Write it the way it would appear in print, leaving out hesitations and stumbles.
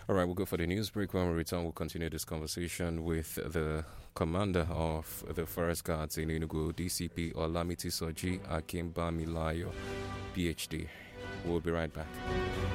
All right, we'll go for the news break. When we return, we'll continue this conversation with the commander of the Forest Guards in Enugu, DCP Olamiti Soji Akimbamilayo, PhD. We'll be right back.